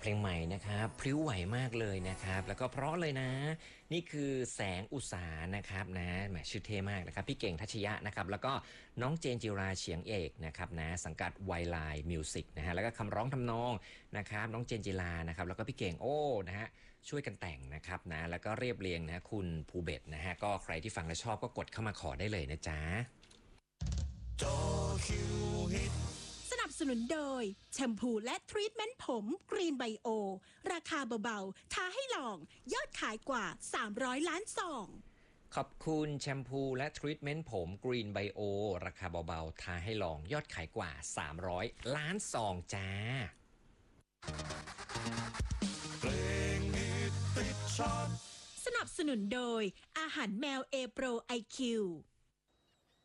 เพลงใหม่นะครับพริ้วไหวมากเลยนะครับแล้วก็เพราะเลยนะนี่คือแสงอุตสานะครับนะแหมชื่อเท่มากนะครับพี่เก่งทัชยะนะครับแล้วก็น้องเจนจิราเฉียงเอกนะครับนะสังกัดไวไลน์มิวสิกนะฮะแล้วก็คำร้องทำนองนะครับน้องเจนจิรานะครับแล้วก็พี่เก่งโอ้นะฮะช่วยกันแต่งนะครับนะแล้วก็เรียบเรียงนะคุณภูเบศนะฮะก็ใครที่ฟังและชอบก็กดเข้ามาขอได้เลยนะจ๊ะสนับสนุนโดยแชมพูและทรีทเมนต์ผมกรีนไบโอราคาเบาๆท้าให้ลองยอดขายกว่า300ล้านซองขอบคุณแชมพูและทรีทเมนต์ผมกรีนไบโอราคาเบาๆท้าให้ลองยอดขายกว่า300ล้านซองจ้าสนับสนุนโดยอาหารแมวเอโปรไอคิว